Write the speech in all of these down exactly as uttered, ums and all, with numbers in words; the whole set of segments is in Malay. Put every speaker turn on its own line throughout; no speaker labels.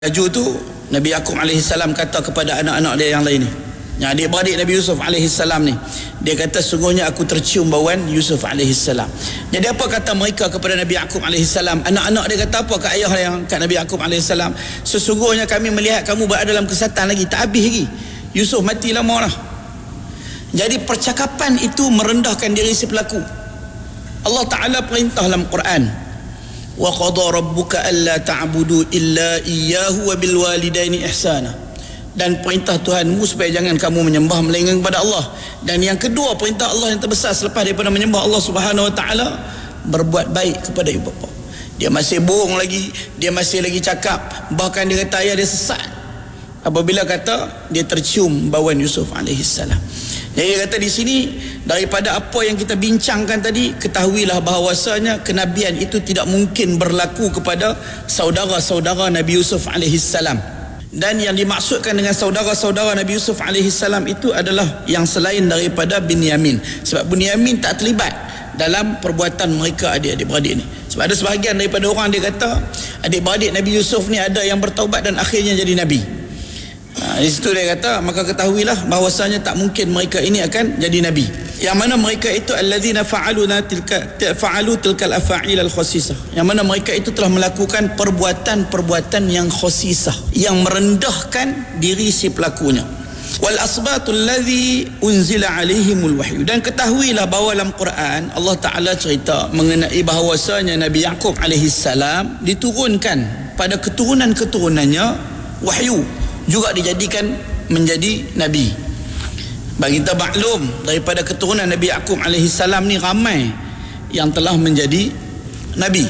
Laju tu Nabi Yaqub alaihi salam kata kepada anak-anak dia yang lain ni, yang adik-beradik Nabi Yusuf alaihi salam ni, dia kata sungguhnya aku tercium bauan Yusuf alaihi salam. Jadi apa kata mereka kepada Nabi Yaqub alaihi salam? Anak-anak dia kata apa kat ayah yang kat Nabi Yaqub alaihi salam? Sesungguhnya kami melihat kamu berada dalam kesatan lagi, tak habis lagi. Yusuf mati lama dah. Jadi percakapan itu merendahkan diri si pelaku. Allah Ta'ala perintah dalam Quran, wa qada rabbuka alla ta'budu illa iyyahu wa bil walidaini ihsana. Dan perintah Tuhanmu supaya jangan kamu menyembah melainkan kepada Allah. Dan yang kedua, perintah Allah yang terbesar selepas daripada menyembah Allah Subhanahu wa taala, berbuat baik kepada ibu bapa. Dia masih bohong lagi, dia masih lagi cakap, bahkan dia kata ayah dia sesat apabila kata dia tercium bauan Yusuf alaihi salam. Jadi dia kata di sini, daripada apa yang kita bincangkan tadi, ketahuilah bahawasanya kenabian itu tidak mungkin berlaku kepada saudara-saudara Nabi Yusuf alaihi salam. Dan yang dimaksudkan dengan saudara-saudara Nabi Yusuf alaihi salam itu adalah yang selain daripada Binyamin. Sebab Binyamin tak terlibat dalam perbuatan mereka adik-adik-beradik ni. Sebab ada sebahagian daripada orang dia kata adik-beradik Nabi Yusuf ni ada yang bertaubat dan akhirnya jadi Nabi. Ha, di situ dia kata, maka ketahuilah bahwasanya tak mungkin mereka ini akan jadi nabi. Yang mana mereka itu alladzina fa'aluna tilka fa'alu tilkal afa'il al khasisah. Yang mana mereka itu telah melakukan perbuatan-perbuatan yang khasisah, yang merendahkan diri si pelakunya. Wal asbatul ladzi unzila alaihimul wahyu. Dan ketahuilah bahawa dalam Quran Allah Ta'ala cerita mengenai bahawasanya Nabi Yaqub alaihi salam diturunkan pada keturunan-keturunannya wahyu, juga dijadikan menjadi nabi. Bagi kita maklum, daripada keturunan Nabi Yaqub alaihi salam ni ramai yang telah menjadi nabi.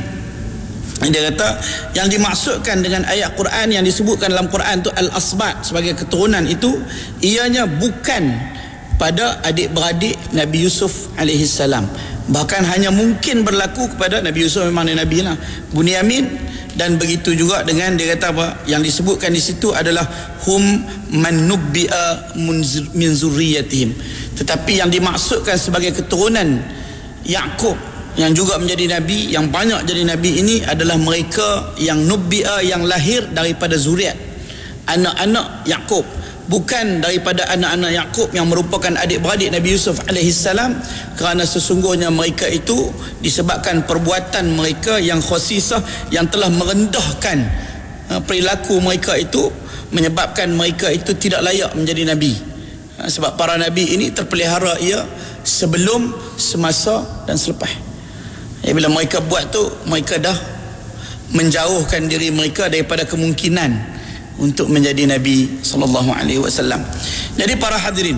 Dia kata yang dimaksudkan dengan ayat Quran yang disebutkan dalam Quran tu al-asbat sebagai keturunan itu, ianya bukan pada adik-beradik Nabi Yusuf alaihi salam, bahkan hanya mungkin berlaku kepada Nabi Yusuf, memang dia nabi lah, Bunyamin. Dan begitu juga dengan dia kata apa yang disebutkan di situ adalah hum man nubbi'a min zurriyatihim. Tetapi yang dimaksudkan sebagai keturunan Yaqub yang juga menjadi nabi, yang banyak jadi nabi ini adalah mereka yang nubbi'a, yang lahir daripada zuriat anak-anak Yaqub, bukan daripada anak-anak Yaqub yang merupakan adik-beradik Nabi Yusuf alaihi salam, kerana sesungguhnya mereka itu disebabkan perbuatan mereka yang khasisah, yang telah merendahkan perilaku mereka itu, menyebabkan mereka itu tidak layak menjadi nabi. Sebab para nabi ini terpelihara ia sebelum, semasa dan selepas. Ya, bila mereka buat tu, mereka dah menjauhkan diri mereka daripada kemungkinan untuk menjadi Nabi sallallahu alaihi wasallam. Jadi para hadirin,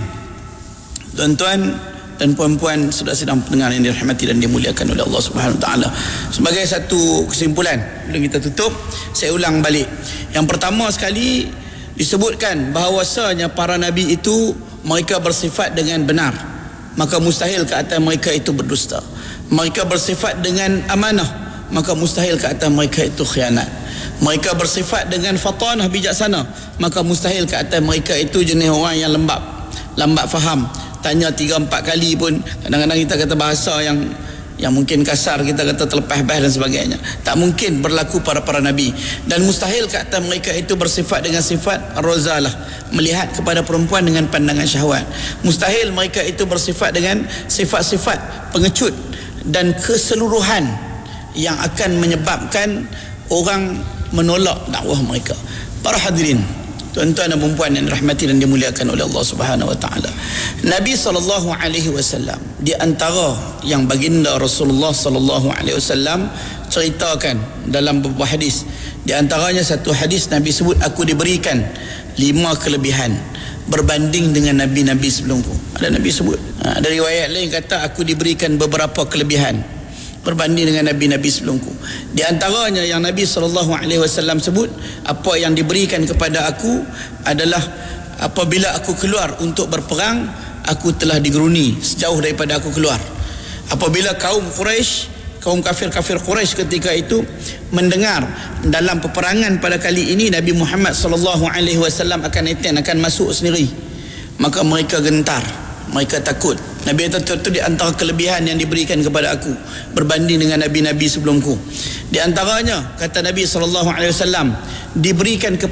tuan-tuan dan puan-puan, sudah sedang pendengar yang dirahmati dan dimuliakan oleh Allah Subhanahu wa taala. Sebagai satu kesimpulan sebelum kita tutup, saya ulang balik. Yang pertama sekali disebutkan bahawasanya para nabi itu mereka bersifat dengan benar, maka mustahil ke atas mereka itu berdusta. Mereka bersifat dengan amanah, maka mustahil ke atas mereka itu khianat. Mereka bersifat dengan fatanah, bijaksana, maka mustahil ke atas mereka itu jenis orang yang lembab, lambat faham. Tanya tiga empat kali pun kadang-kadang kita kata bahasa yang yang mungkin kasar, kita kata terlepas-lepas dan sebagainya. Tak mungkin berlaku para para nabi. Dan mustahil ke atas mereka itu bersifat dengan sifat rozalah, melihat kepada perempuan dengan pandangan syahwat. Mustahil mereka itu bersifat dengan sifat-sifat pengecut dan keseluruhan yang akan menyebabkan orang menolak dakwah mereka. Para hadirin, tuan-tuan dan puan-puan yang dirahmati dan dimuliakan oleh Allah Subhanahu wa taala, Nabi sallallahu alaihi wasallam di antara yang baginda Rasulullah sallallahu alaihi wasallam ceritakan dalam beberapa hadis, di antaranya satu hadis Nabi sebut, aku diberikan lima kelebihan berbanding dengan nabi-nabi sebelumku. Ada Nabi sebut, ada riwayat lain kata aku diberikan beberapa kelebihan berbanding dengan nabi-nabi sebelumku. Di antaranya yang Nabi sallallahu alaihi wasallam sebut, apa yang diberikan kepada aku adalah apabila aku keluar untuk berperang, aku telah digeruni sejauh daripada aku keluar. Apabila kaum Quraisy, kaum kafir-kafir Quraisy ketika itu mendengar dalam peperangan pada kali ini Nabi Muhammad sallallahu alaihi wasallam akan attend, akan masuk sendiri, maka mereka gentar, mereka takut. Nabi kata itu di antara kelebihan yang diberikan kepada aku berbanding dengan nabi-nabi sebelumku. Di antaranya kata Nabi sallallahu alaihi wasallam, diberikan kepada